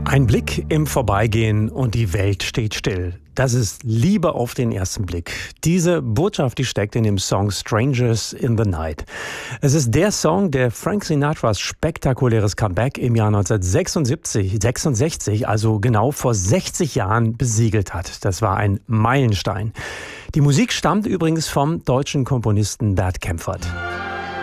Ein Blick im Vorbeigehen und die Welt steht still. Das ist Liebe auf den ersten Blick. Diese Botschaft, die steckt in dem Song Strangers in the Night. Es ist der Song, der Frank Sinatras spektakuläres Comeback im Jahr 1966, also genau vor 60 Jahren, besiegelt hat. Das war ein Meilenstein. Die Musik stammt übrigens vom deutschen Komponisten Bert Kaempfert.